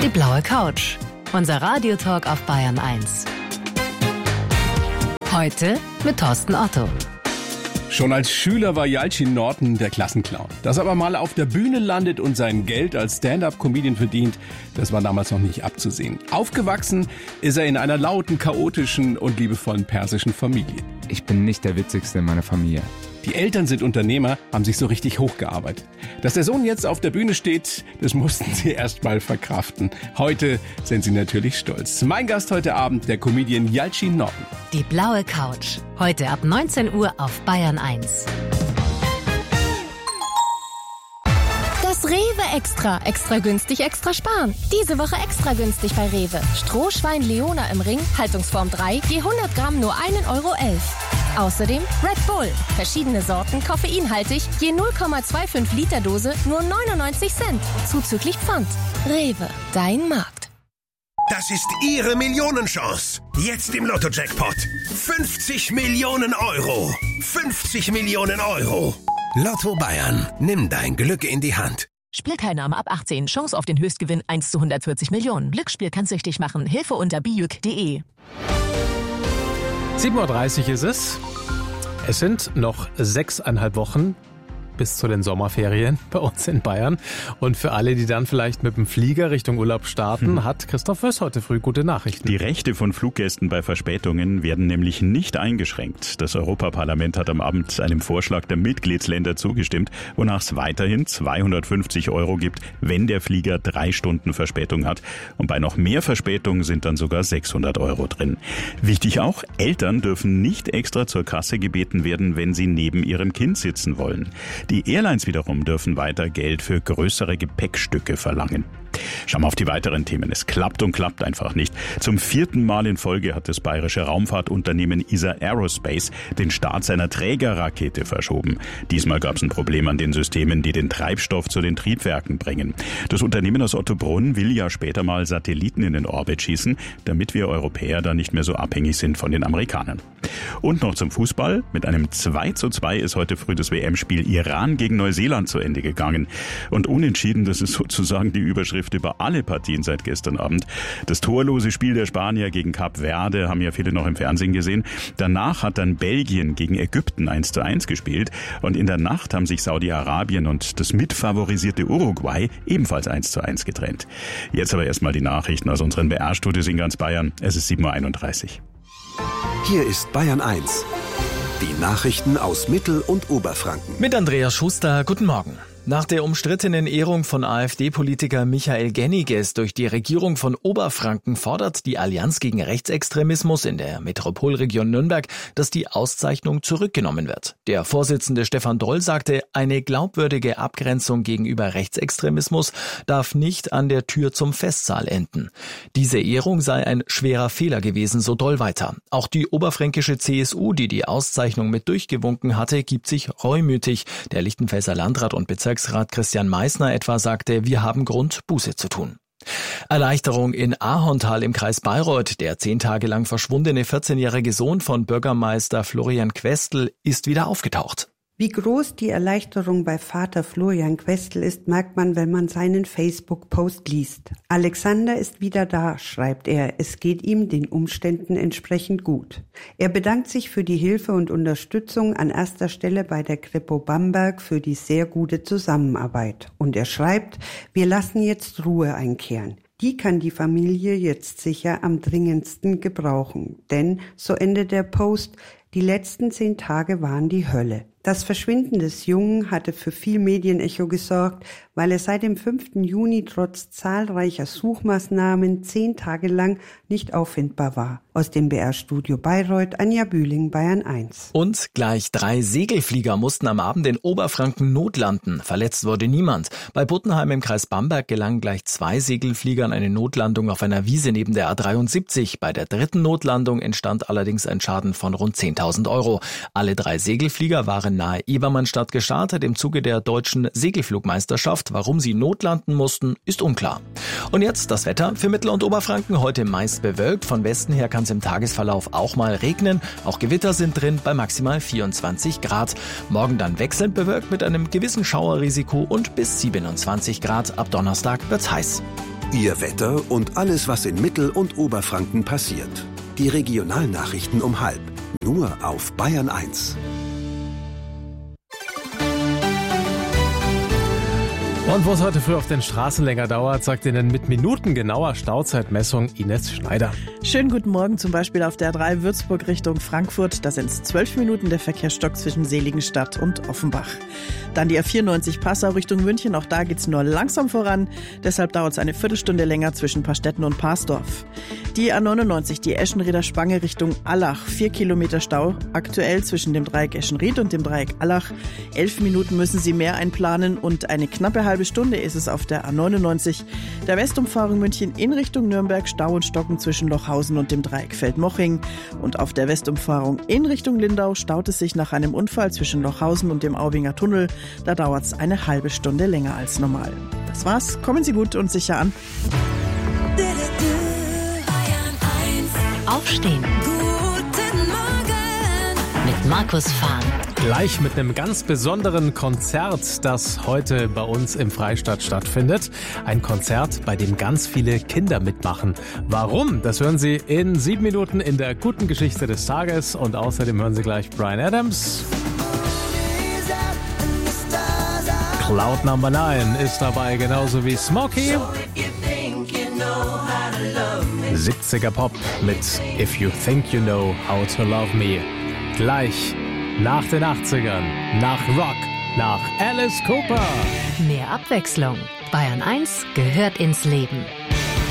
Die blaue Couch. Unser Radiotalk auf Bayern 1. Heute mit Thorsten Otto. Schon als Schüler war Yalcin Norton der Klassenclown. Dass er aber mal auf der Bühne landet und sein Geld als Stand-up-Comedian verdient, das war damals noch nicht abzusehen. Aufgewachsen ist er in einer lauten, chaotischen und liebevollen persischen Familie. Ich bin nicht der Witzigste in meiner Familie. Die Eltern sind Unternehmer, haben sich so richtig hochgearbeitet. Dass der Sohn jetzt auf der Bühne steht, das mussten sie erst mal verkraften. Heute sind sie natürlich stolz. Mein Gast heute Abend, der Comedian Yalcin Norton. Die blaue Couch. Heute ab 19 Uhr auf Bayern 1. Das Rewe Extra. Extra günstig, extra sparen. Diese Woche extra günstig bei Rewe. Strohschwein Leona im Ring, Haltungsform 3, je 100 Gramm nur 1,11 Euro. Außerdem Red Bull. Verschiedene Sorten, koffeinhaltig, je 0,25 Liter Dose nur 99 Cent. Zuzüglich Pfand. Rewe, dein Markt. Das ist Ihre Millionenchance. Jetzt im Lotto-Jackpot. 50 Millionen Euro. 50 Millionen Euro. Lotto Bayern. Nimm dein Glück in die Hand. Spielteilnahme ab 18. Chance auf den Höchstgewinn 1 zu 140 Millionen. Glücksspiel kann süchtig machen. Hilfe unter bijuk.de. 7.30 Uhr ist es. Es sind noch 6,5 Wochen bis zu den Sommerferien bei uns in Bayern. Und für alle, die dann vielleicht mit dem Flieger Richtung Urlaub starten, hat Christoph Wöss heute früh gute Nachrichten. Die Rechte von Fluggästen bei Verspätungen werden nämlich nicht eingeschränkt. Das Europaparlament hat am Abend einem Vorschlag der Mitgliedsländer zugestimmt, wonach es weiterhin 250 Euro gibt, wenn der Flieger 3 Stunden Verspätung hat. Und bei noch mehr Verspätung sind dann sogar 600 Euro drin. Wichtig auch, Eltern dürfen nicht extra zur Kasse gebeten werden, wenn sie neben ihrem Kind sitzen wollen. Die Airlines wiederum dürfen weiter Geld für größere Gepäckstücke verlangen. Schauen wir auf die weiteren Themen. Es klappt und klappt einfach nicht. Zum 4. Mal in Folge hat das bayerische Raumfahrtunternehmen ESA Aerospace den Start seiner Trägerrakete verschoben. Diesmal gab es ein Problem an den Systemen, die den Treibstoff zu den Triebwerken bringen. Das Unternehmen aus Ottobrunn will ja später mal Satelliten in den Orbit schießen, damit wir Europäer da nicht mehr so abhängig sind von den Amerikanern. Und noch zum Fußball. Mit einem 2:2 ist heute früh das WM-Spiel Iran gegen Neuseeland zu Ende gegangen. Und unentschieden, das ist sozusagen die Überschrift über alle Partien seit gestern Abend. Das torlose Spiel der Spanier gegen Kap Verde haben ja viele noch im Fernsehen gesehen. Danach hat dann Belgien gegen Ägypten 1:1 gespielt. Und in der Nacht haben sich Saudi-Arabien und das mitfavorisierte Uruguay ebenfalls 1:1 getrennt. Jetzt aber erstmal die Nachrichten aus unseren BR-Studios in ganz Bayern. Es ist 7.31 Uhr. Hier ist Bayern 1. Die Nachrichten aus Mittel- und Oberfranken. Mit Andreas Schuster, guten Morgen. Nach der umstrittenen Ehrung von AfD-Politiker Michael Genniges durch die Regierung von Oberfranken fordert die Allianz gegen Rechtsextremismus in der Metropolregion Nürnberg, dass die Auszeichnung zurückgenommen wird. Der Vorsitzende Stefan Doll sagte, eine glaubwürdige Abgrenzung gegenüber Rechtsextremismus darf nicht an der Tür zum Festsaal enden. Diese Ehrung sei ein schwerer Fehler gewesen, so Doll weiter. Auch die oberfränkische CSU, die die Auszeichnung mit durchgewunken hatte, gibt sich reumütig. Der Lichtenfelser Landrat und Bezirksrat Christian Meissner etwa sagte, wir haben Grund, Buße zu tun. Erleichterung in Ahorntal im Kreis Bayreuth. Der 10 Tage lang verschwundene 14-jährige Sohn von Bürgermeister Florian Questl ist wieder aufgetaucht. Wie groß die Erleichterung bei Vater Florian Questl ist, merkt man, wenn man seinen Facebook-Post liest. Alexander ist wieder da, schreibt er. Es geht ihm den Umständen entsprechend gut. Er bedankt sich für die Hilfe und Unterstützung an erster Stelle bei der Kripo Bamberg für die sehr gute Zusammenarbeit. Und er schreibt, wir lassen jetzt Ruhe einkehren. Die kann die Familie jetzt sicher am dringendsten gebrauchen. Denn, so endet der Post, die letzten 10 Tage waren die Hölle. Das Verschwinden des Jungen hatte für viel Medienecho gesorgt, weil er seit dem 5. Juni trotz zahlreicher Suchmaßnahmen 10 Tage lang nicht auffindbar war. Aus dem BR-Studio Bayreuth, Anja Bühling, Bayern 1. Und gleich 3 Segelflieger mussten am Abend in Oberfranken notlanden. Verletzt wurde niemand. Bei Buttenheim im Kreis Bamberg gelang gleich 2 Segelfliegern eine Notlandung auf einer Wiese neben der A73. Bei der 3. Notlandung entstand allerdings ein Schaden von rund 10.000 Euro. Alle 3 Segelflieger waren nahe Ebermannstadt gestartet im Zuge der deutschen Segelflugmeisterschaft. Warum sie notlanden mussten, ist unklar. Und jetzt das Wetter für Mittel- und Oberfranken. Heute meist bewölkt. Von Westen her kann es im Tagesverlauf auch mal regnen. Auch Gewitter sind drin bei maximal 24 Grad. Morgen dann wechselnd bewölkt mit einem gewissen Schauerrisiko und bis 27 Grad. Ab Donnerstag wird's heiß. Ihr Wetter und alles, was in Mittel- und Oberfranken passiert. Die Regionalnachrichten um 12:30. Nur auf Bayern 1. Und wo es heute früh auf den Straßen länger dauert, sagt Ihnen mit minutengenauer Stauzeitmessung Ines Schneider. Schönen guten Morgen, zum Beispiel auf der A3 Würzburg Richtung Frankfurt. Da sind es 12 Minuten der Verkehrsstock zwischen Seligenstadt und Offenbach. Dann die A94 Passau Richtung München. Auch da geht's nur langsam voran. Deshalb dauert es eine Viertelstunde länger zwischen Pastetten und Parsdorf. Die A99, die Eschenrieder Spange Richtung Allach. 4 Kilometer Stau aktuell zwischen dem Dreieck Eschenried und dem Dreieck Allach. 11 Minuten müssen Sie mehr einplanen und eine knappe halbe Stunde ist es auf der A99. Der Westumfahrung München in Richtung Nürnberg, Stau und Stocken zwischen Lochhausen und dem Dreieck Feldmoching. Und auf der Westumfahrung in Richtung Lindau staut es sich nach einem Unfall zwischen Lochhausen und dem Aubinger Tunnel. Da dauert es eine halbe Stunde länger als normal. Das war's. Kommen Sie gut und sicher an. Aufstehen. Guten Morgen. Mit Markus Fahn. Gleich mit einem ganz besonderen Konzert, das heute bei uns im Freistaat stattfindet. Ein Konzert, bei dem ganz viele Kinder mitmachen. Warum? Das hören Sie in 7 Minuten in der guten Geschichte des Tages. Und außerdem hören Sie gleich Bryan Adams. Cloud Number 9 ist dabei, genauso wie Smokey. 70er Pop mit If You Think You Know How to Love Me. Gleich nach den 80ern, nach Rock, nach Alice Cooper. Mehr Abwechslung. Bayern 1 gehört ins Leben.